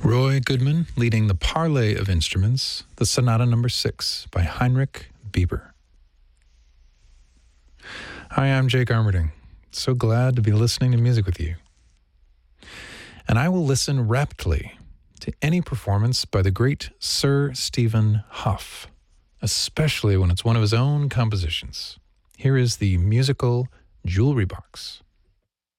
Roy Goodman leading the Parley of Instruments, the Sonata No. 6 by Heinrich Bieber. Hi, I'm Jake Armerding. So glad to be listening to music with you. And I will listen raptly to any performance by the great Sir Stephen Hough, especially when it's one of his own compositions. Here is the musical Jewelry Box.